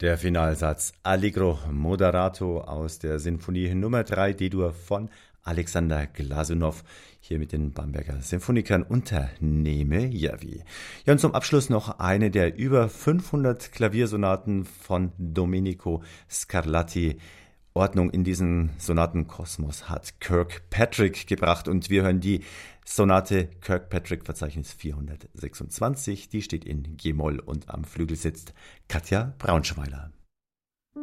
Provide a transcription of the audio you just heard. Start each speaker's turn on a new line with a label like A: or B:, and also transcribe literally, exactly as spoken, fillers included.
A: Der Finalsatz Allegro Moderato aus der Sinfonie Nummer drei D-Dur von Alexander Glasunow hier mit den Bamberger Sinfonikern unter Neme Järvi. Ja, und zum Abschluss noch eine der über fünfhundert Klaviersonaten von Domenico Scarlatti. Ordnung in diesen Sonatenkosmos hat Kirkpatrick gebracht und wir hören die Sonate Kirkpatrick Verzeichnis vierhundertsechsundzwanzig. Die steht in G-Moll und am Flügel sitzt Katja Braunschweiler.